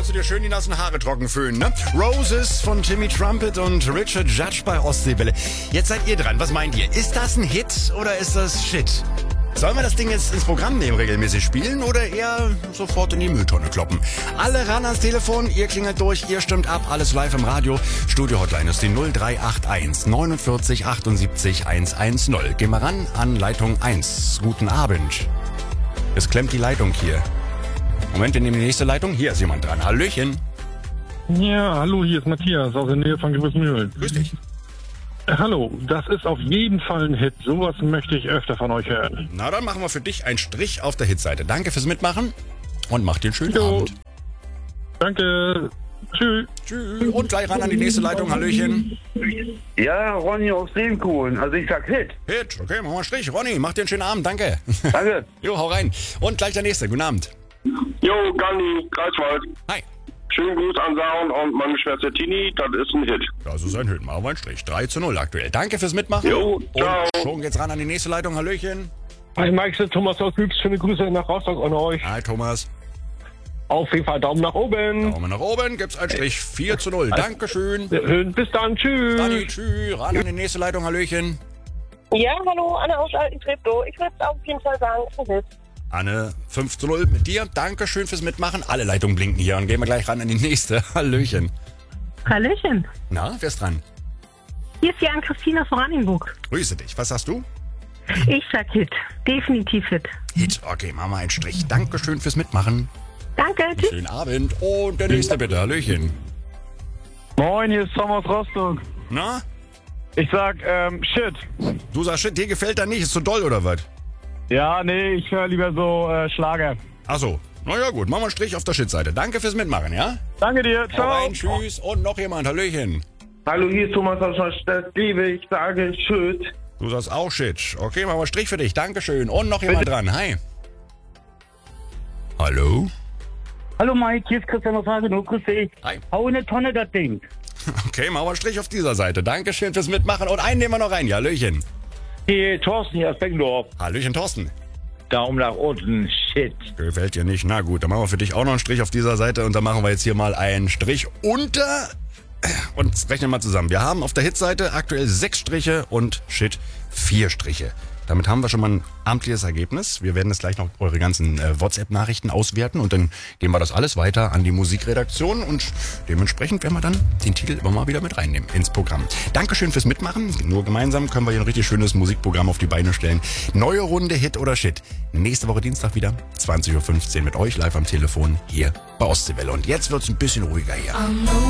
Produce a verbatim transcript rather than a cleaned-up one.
wolltest du dir schön die nassen Haare trocken föhnen, ne? Roses von Timmy Trumpet und Richard Judge bei Ostseewelle. Jetzt seid ihr dran. Was meint ihr? Ist das ein Hit oder ist das Shit? Sollen wir das Ding jetzt ins Programm nehmen, regelmäßig spielen oder eher sofort in die Mülltonne kloppen? Alle ran ans Telefon, ihr klingelt durch, ihr stimmt ab, alles live im Radio. Studio-Hotline ist die null drei acht eins neunundvierzig achtundsiebzig hundertzehn. Gehen wir ran an Leitung eins. Guten Abend. Es klemmt die Leitung hier. Moment, wir nehmen die nächste Leitung. Hier ist jemand dran. Hallöchen. Ja, hallo, hier ist Matthias aus der Nähe von Grüßmühlen. Grüß dich. Hallo, das ist auf jeden Fall ein Hit. Sowas möchte ich öfter von euch hören. Na, dann machen wir für dich einen Strich auf der Hitseite. Danke fürs Mitmachen und macht dir einen schönen Jo. Abend. Danke. Tschüss. Tschüss. Und gleich ran an die nächste Leitung. Hallöchen. Ja, Ronny aus Lehmkuhlen. Also ich sag Hit. Hit. Okay, machen wir einen Strich. Ronny, mach dir einen schönen Abend. Danke. Danke. Jo, hau rein. Und gleich der nächste. Guten Abend. Jo, Gandhi, Greifswald. Hi. Schönen Gruß an Saun und meine Schwester Tini, das ist ein Hit. Das ist ein Hit. Machen wir einen Strich. drei zu null aktuell. Danke fürs Mitmachen. Jo, ciao. Und schon geht's ran an die nächste Leitung. Hallöchen. Hi Max, Thomas aus Hübsch. Schöne Grüße nach Rostock an euch. Hi, Thomas. Auf jeden Fall Daumen nach oben. Daumen nach oben. Gibt's einen Strich. vier zu null. Dankeschön. Bis dann. Tschüss. Dani, tschüss. Ran an die nächste Leitung. Hallöchen. Ja, hallo, Anne aus Altentreptow. Ich würde auf jeden Fall sagen, es ist ein Hit. Anne, fünf zu null mit dir. Dankeschön fürs Mitmachen. Alle Leitungen blinken hier und gehen wir gleich ran an die nächste. Hallöchen. Hallöchen. Na, wer ist dran? Hier ist die Ann-Christina von Oranienburg. Grüße dich. Was sagst du? Ich sag Hit. Definitiv Hit. Hit. Okay, machen wir einen Strich. Dankeschön fürs Mitmachen. Danke. Tschüss. Schönen Abend. Und der nächste bitte. Hallöchen. Moin, hier ist Tom aus Rostock. Na? Ich sag, ähm, Shit. Du sagst, shit, dir gefällt das nicht. Ist zu doll oder was? Ja, nee, ich höre lieber so äh, Schlager. Ach so. Na ja, gut. Machen wir einen Strich auf der Shit-Seite. Danke fürs Mitmachen, ja? Danke dir, Hau ciao. rein, tschüss. Und noch jemand. Hallöchen. Hallo, hier ist Thomas aus der Stadt Liebe. Ich sage Shit. Du sagst auch shit. Okay, machen wir einen Strich für dich. Dankeschön. Und noch jemand dran. Hi. Hallo? Hallo Mike, hier ist Christian aus Hagenow, grüß dich. Hi. Hau in eine Tonne das Ding. Okay, machen wir einen Strich auf dieser Seite. Dankeschön fürs Mitmachen. Und einen nehmen wir noch rein. Ja, Hallöchen. Hier, Thorsten hier aus Beckendorf. Hallöchen, Thorsten. Daumen nach unten, shit. Gefällt dir nicht? Na gut, dann machen wir für dich auch noch einen Strich auf dieser Seite. Und dann machen wir jetzt hier mal einen Strich unter... Und rechnen mal zusammen. Wir haben auf der Hitseite aktuell sechs Striche und Shit vier Striche. Damit haben wir schon mal ein amtliches Ergebnis. Wir werden jetzt gleich noch eure ganzen äh, WhatsApp-Nachrichten auswerten und dann geben wir das alles weiter an die Musikredaktion und dementsprechend werden wir dann den Titel immer mal wieder mit reinnehmen ins Programm. Dankeschön fürs Mitmachen. Nur gemeinsam können wir hier ein richtig schönes Musikprogramm auf die Beine stellen. Neue Runde Hit oder Shit. Nächste Woche Dienstag wieder, zwanzig Uhr fünfzehn mit euch live am Telefon hier bei Ostseewelle. Und jetzt wird's ein bisschen ruhiger hier.